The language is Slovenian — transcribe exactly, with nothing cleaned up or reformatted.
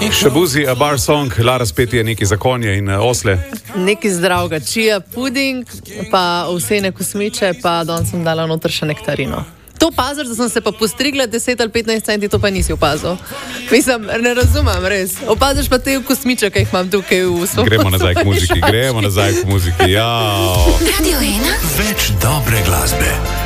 Shabuzi, a bar song, Lara spet je neki za konje in uh, osle. Neki zdravga, čija puding, pa vsene kosmiče, pa danes sem dala noter še nektarino. To opaziš, da sem se pa postrigla deset ali petnajst centi, to pa nisi opazil. Mislim, ne razumem, res. Opaziš pa te kosmiče, ki jih imam tukaj v svojem. Gremo nazaj k muziki, gremo nazaj k muziki, ja. Radio ena. Več dobre glasbe.